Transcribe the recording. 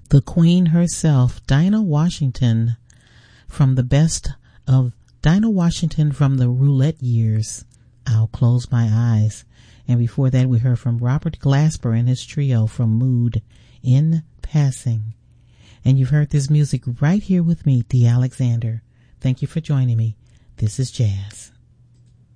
the Queen herself, Dinah Washington, from the best of Dinah Washington from the Roulette Years, I'll Close My Eyes. And before that, we heard from Robert Glasper and his trio from Mood, In Passing. And you've heard this music right here with me, Dee Alexander. Thank you for joining me. This is Jazz.